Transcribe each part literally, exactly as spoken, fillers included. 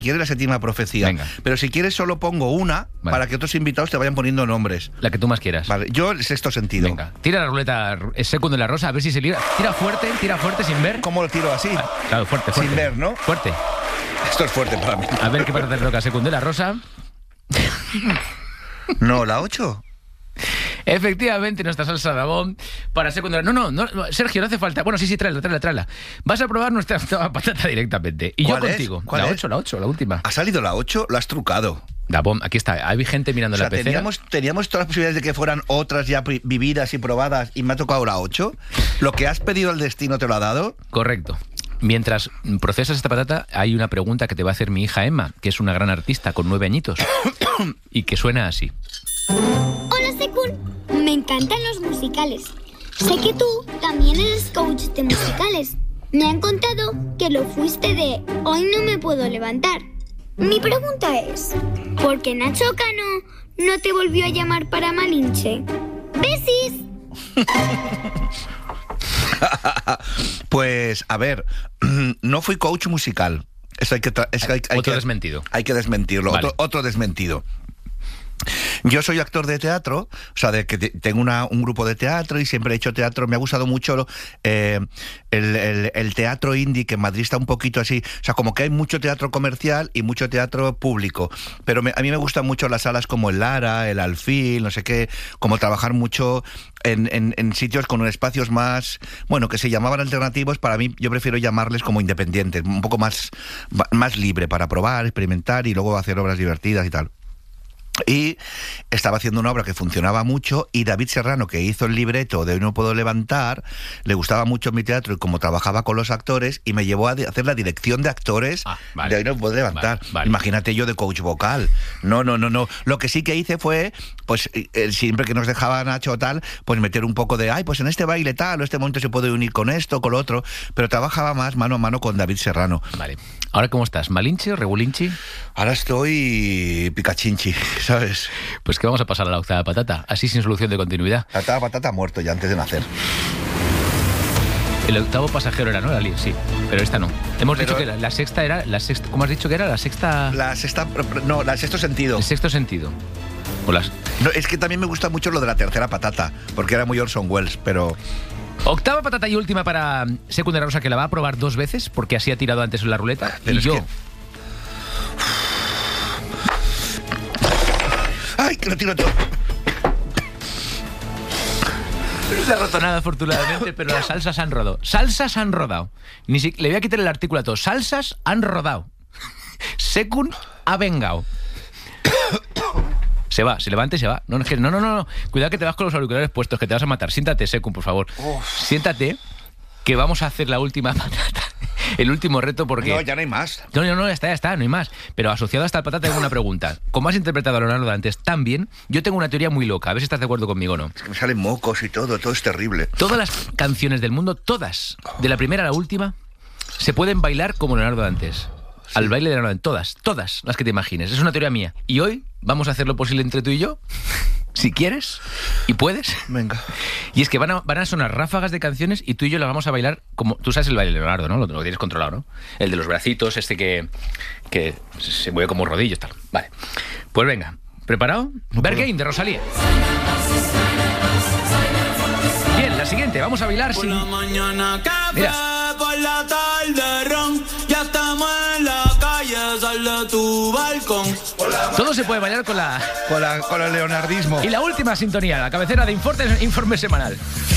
Quiere la séptima profecía. Venga. Pero si quieres solo pongo una, vale, para que otros invitados te vayan poniendo nombres. La que tú más quieras. Vale, yo el sexto sentido. Venga, tira la ruleta segundo de la rosa, a ver si se libra. Tira fuerte, tira fuerte sin ver. ¿Cómo lo tiro así? Ah, claro, fuerte, fuerte. Sin ver, ¿no? Fuerte. Esto es fuerte para mí. A ver qué pasa con la segundo de la rosa. No, la ocho. Efectivamente, nuestra salsa de abón para secundaria. No, no, no, Sergio, no hace falta. Bueno, sí, sí, tráela, tráela, tráela. Vas a probar nuestra patata directamente. Y yo ¿Cuál es? contigo. ¿Cuál la es? ocho, la ocho, la última. ¿Ha salido la ocho? Lo has trucado. La bomba, aquí está. Hay gente mirando O sea, la pecera. teníamos, teníamos todas las posibilidades de que fueran otras ya pri- vividas y probadas y me ha tocado la ocho. ¿Lo que has pedido al destino te lo ha dado? Correcto. Mientras procesas esta patata, hay una pregunta que te va a hacer mi hija Emma, que es una gran artista con nueve añitos, y que suena así. Hola, Sekun. Me encantan los musicales. Sé que tú también eres coach de musicales. Me han contado que lo fuiste de Hoy no me puedo levantar. Mi pregunta es, ¿por qué Nacho Cano no te volvió a llamar para Malinche? ¡Besis! Pues, a ver, no fui coach musical. Eso hay que... Tra- es que hay, hay Otro que, desmentido. Hay que desmentirlo. Vale. Otro, otro desmentido. Yo soy actor de teatro, o sea, de que te- tengo una, un grupo de teatro y siempre he hecho teatro. Me ha gustado mucho eh, el, el, el teatro indie, que en Madrid está un poquito así. O sea, como que hay mucho teatro comercial y mucho teatro público. Pero me, a mí me gustan mucho las salas como el Lara, el Alfil, no sé qué, como trabajar mucho en, en, en sitios con espacios más, bueno, que se llamaban alternativos. Para mí, yo prefiero llamarles como independientes, un poco más, más libre para probar, experimentar y luego hacer obras divertidas y tal. Y estaba haciendo una obra que funcionaba mucho y David Serrano, que hizo el libreto de Hoy no puedo levantar, le gustaba mucho mi teatro y como trabajaba con los actores y me llevó a hacer la dirección de actores Ah, vale. de Hoy no puedo levantar. Vale, vale. Imagínate yo de coach vocal. No, no, no, no. Lo que sí que hice fue, pues eh, siempre que nos dejaba Nacho o tal, pues meter un poco de, ay, pues en este baile tal, o este momento se puede unir con esto, con lo otro, pero trabajaba más mano a mano con David Serrano. Vale. ¿Ahora cómo estás? ¿Malinche o regulinchi? Ahora estoy picachinchi, ¿sabes? Pues que vamos a pasar a la octava patata, así sin solución de continuidad. La octava patata ha muerto ya antes de nacer. El octavo pasajero era, ¿no? La li- sí, pero esta no. Hemos Pero- dicho que la, la sexta era... la sexta, ¿Cómo has dicho que era? La sexta... La sexta, no, la sexto sentido. El sexto sentido. O las... No, es que también me gusta mucho lo de la tercera patata, porque era muy Orson Welles, pero... Octava patata y última para secundaria rosa, que la va a probar dos veces, porque así ha tirado antes en la ruleta. Pero y es yo... que- ¡Ay, que lo tiro todo! No se ha roto nada, afortunadamente, pero las salsas han rodado. Salsas han rodado. Ni si... Le voy a quitar el artículo a todo. Salsas han rodado. Secund ha vengado. Se va, se levanta y se va. No, no, no, no, no. Cuidado que te vas con los auriculares puestos, que te vas a matar. Siéntate, Secund, por favor. Uf. Siéntate, que vamos a hacer la última patata. El último reto, porque... No, ya no hay más. No, no, no, ya está, ya está, no hay más. Pero asociado a esta patata tengo una pregunta. Como has interpretado a Leonardo Dantes tan bien, yo tengo una teoría muy loca. A ver si estás de acuerdo conmigo o no. Es que me salen mocos y todo, todo es terrible. Todas las canciones del mundo, todas, de la primera a la última, se pueden bailar como Leonardo Dantes. Al baile de Leonardo Dantes. Todas, todas las que te imagines. Es una teoría mía. Y hoy vamos a hacer lo posible entre tú y yo, si quieres y puedes. Venga. Y es que van a, van a sonar ráfagas de canciones y tú y yo las vamos a bailar como... Tú sabes el baile de Leonardo, ¿no? Lo, lo tienes controlado, ¿no? El de los bracitos, este que, que se mueve como rodillos, tal. Vale. Pues venga. ¿Preparado? No Berghain, de Rosalía. Bien, la siguiente. Vamos a bailar Por sin... la mañana café, Mira. por la tarde ron. Ya estamos en la calle, sal de tu balcón. Todo se puede bailar con la... Con, la, con el leonardismo. Y la última sintonía, la cabecera de Informe, informe semanal.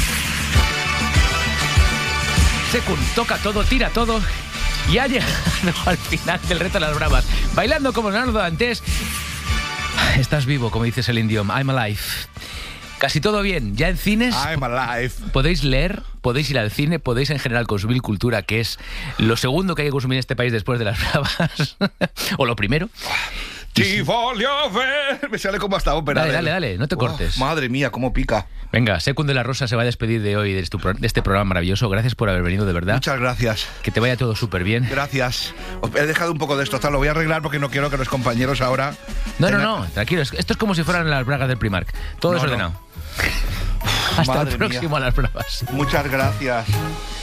Secund, toca todo, tira todo. Y ha llegado al final del reto de las bravas. Bailando como Leonardo Dantes. Estás vivo, como dice Celine Dion. I'm alive. Casi todo bien. Ya en cines... I'm alive. Podéis leer, podéis ir al cine, podéis en general consumir cultura, que es lo segundo que hay que consumir en este país después de las bravas. O lo primero. Tivoli a ver. Me sale como hasta ópera. Dale, de- dale, dale, no te Oh, cortes. madre mía, cómo pica. Venga, Secund de la Rosa se va a despedir de hoy, de este, pro- de este programa maravilloso. Gracias por haber venido, de verdad. Muchas gracias. Que te vaya todo súper bien. Gracias. Os he dejado un poco de esto, tal, lo voy a arreglar porque no quiero que los compañeros ahora... No, no, tengan- no, tranquilo. es- Esto es como si fueran las bragas del Primark. Todo No, desordenado. no. Hasta Madre el próximo mía. a las bravas. Muchas gracias.